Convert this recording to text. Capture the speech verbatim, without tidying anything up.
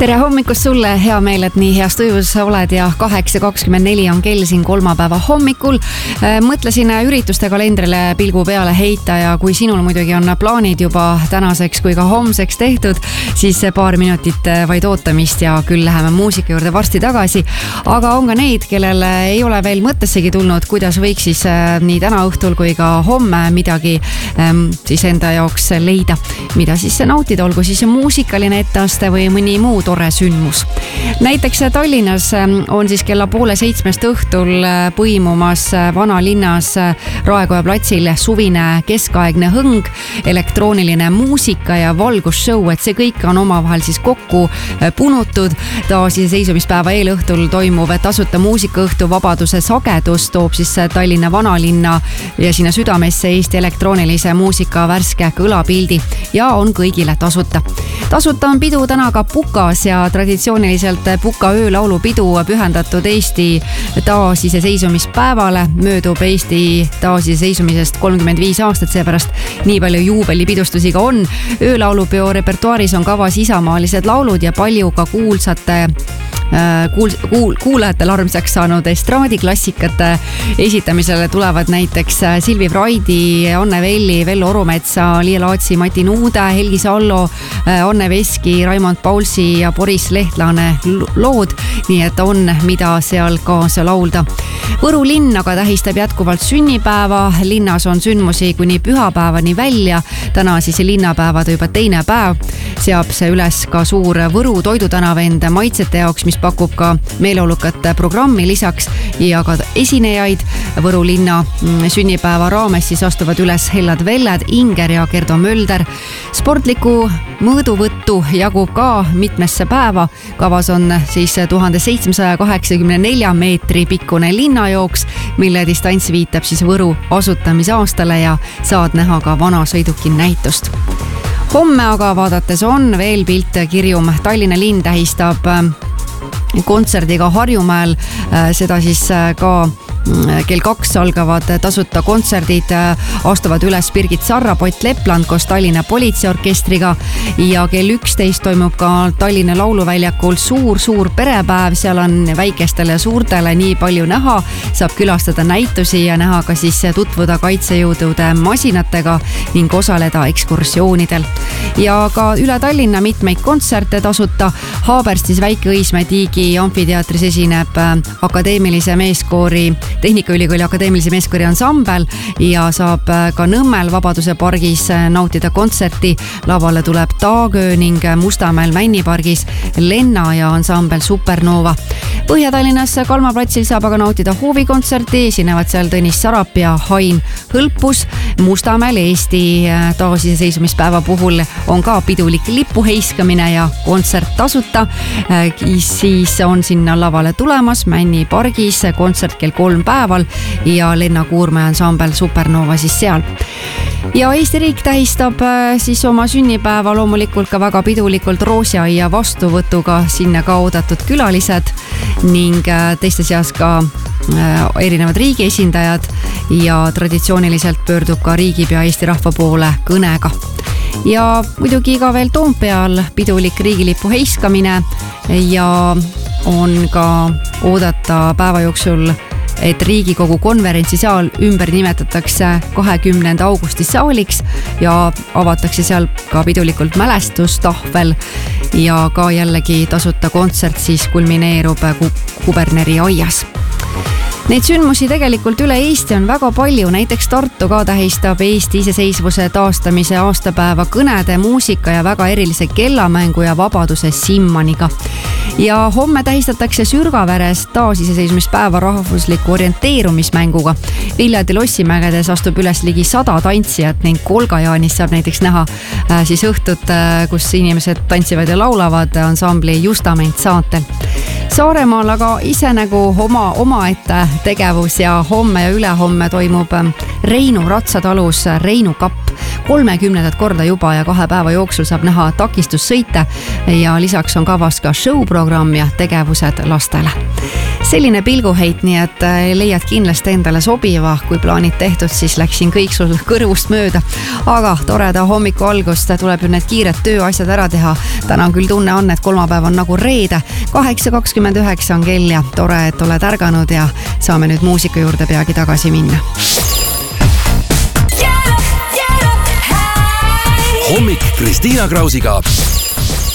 tere hommikust sulle, hea meel, et nii heas tujus oled ja kaheksa kakskümmend neli on kell siin kolmapäeva hommikul. Mõtlesin ürituste kalendrile pilgu peale heita ja kui sinul muidugi on plaanid juba tänaseks kui ka homseks tehtud, siis paar minutit vaid ootamist ja küll läheme muusika juurde varsti tagasi. Aga on ka neid, kellel ei ole veel mõttessegi tulnud, kuidas võiks siis nii täna õhtul kui ka homme midagi siis enda jaoks leida, mida siis nautida, olgu siis muusikaline etteaste või mõni muu tore sündmus. Näiteks Tallinnas on siis kella poole seitsmest õhtul põimumas vanalinnas Raekoja platsil suvine keskaegne hõng, elektrooniline muusika ja valgusshow, et see kõik on omavahel siis kokku punutud. Taasiseseisvumispäeva eelõhtul toimuv tasuta muusikaõhtu Vabaduse sagedus toob siis Tallinna vanalinna ja sinna südamesse Eesti elektroonilise muusika värske kõlapildi ja on kõigile tasuta. Tasuta on pidu täna ka Pukas ja traditsiooniliselt Puka öölaulupidu pühendatud Eesti taasiseseisvumispäevale. Möödub Eesti taasiseseisvumisest kolmkümmend viis aastat, seepärast nii palju juubelipidustusi ka on. Öölaulupeo repertuaaris on kavas isamaalised laulud ja palju ka kuulsate Kuul, kuul, kuulajatele armsaks saanud estraadiklassikate esitamisele tulevad näiteks Silvi Vraidi, Anne Velli, Vello Orumetsa, Liia Laatsi, Mati Nuude, Helgi Sallo, Anne Veski, Raimond Paulsi ja Boris Lehtlane lood, nii et on mida seal kaasa laulda. Võru linn aga tähistab jätkuvalt sünnipäeva. Linnas on sündmusi kuni pühapäevani välja. Täna siis linnapäevad juba teine päev. Seab see üles ka suur Võru toidutänavend maitsete jaoks, mis pakub ka meeleolukat programmi lisaks ja ka esinejaid. Võru linna sünnipäeva raames siis astuvad üles Hellad Velled, Inger ja Gerdo Mölder. Sportliku mõõduvõttu jagub ka mitmesse päeva. Kavas on siis tuhat seitsmesaja kaheksakümne nelja meetri pikkune linnajooks, mille distants viitab siis Võru asutamisaastale ja saad näha ka vanasõiduki näitust. Homme aga vaadates on veel pilt kirjum. Tallinna linn tähistab kontserdiga Harjumäel, seda siis ka kell kaks algavad tasuta kontserdid, astuvad üles Birgit Sarra, Pott Lepland koos Tallinna politseiorkestriga ja kell üksteist toimub ka Tallinna lauluväljakul suur-suur perepäev, seal on väikestele ja suurtele nii palju näha, saab külastada näitusi ja näha ka siis tutvuda kaitsejõudude masinatega ning osaleda ekskursioonidel. Ja ka üle Tallinna mitmeid kontserte tasuta. Haaberstis Väike-Õismäe Tiigi amfiteatris esineb akadeemilise meeskoori Tehnikaülikooli akadeemilise meeskoori ansambel ja saab ka Nõmmel Vabaduse pargis nautida kontserti. Lavale tuleb Taagöö ning Mustamäel Männipargis Lenna ja ansambel Supernova. Põhja-Tallinnas Kalma platsil saab aga nautida huvikontserti, esinevad seal Tõnis Sarap ja Hain Hõlpus. Mustamäel Eesti taasiseseisvumispäeva puhul on ka pidulik lipuheiskamine ja kontsert tasuta. Siis on sinna lavale tulemas Männi pargis kontsert kell kolm päeval ja Lenna Kuurme ansambel Supernova siis seal. Ja Eesti riik tähistab siis oma sünnipäeva loomulikult ka väga pidulikult Roosiaia vastuvõtuga, sinna ka oodatud külalised ning teiste seas ka erinevad riigi esindajad ja traditsiooniliselt pöördub ka riigipea Eesti rahva poole kõnega. Ja muidugi ka veel Toompeal pidulik riigilipu heiskamine ja on ka oodata päeva jooksul, et Riigikogu konverentsisaal ümber nimetatakse kahekümnenda augusti saaliks ja avatakse seal ka pidulikult mälestustahvel ja ka jällegi tasuta kontsert siis kulmineerub Kuberneri aias. Neid sündmusi tegelikult üle Eesti on väga palju, näiteks Tartu ka tähistab Eesti iseseisvuse taastamise aastapäeva kõnede, muusika ja väga erilise kellamängu ja Vabaduse simmaniga. Ja homme tähistatakse Sürgaveres taasiseseisvumispäeva rahvusliku orienteerumismänguga. Viljandi Lossimägedes astub üles ligi sada tantsijat ning Kolgajaanis saab näiteks näha äh, siis õhtut, äh, kus inimesed tantsivad ja laulavad ansambli Justament saatel. Saaremaal aga ise nagu oma, oma ette tegevus ja homme ja ülehomme toimub Reinu ratsatalus Reinu kapp. kolmekümnendat korda juba ja kahe päeva jooksul saab näha takistussõite ja lisaks on kavas ka showprogramm ja tegevused lastele. selline pilguheit, nii et leiad kindlasti endale sobiva, kui plaanid tehtud, siis läksin kõik sul kõrvust mööda. Aga toreda hommiku algust tuleb ju need kiired tööasjad ära teha. Täna küll tunne on, et kolmapäev on nagu reede. kaheksa kakskümmend üheksa on kell ja tore, et oled ärganud ja saame nüüd muusika juurde peagi tagasi minna. Hommik Kristiina Krausiga.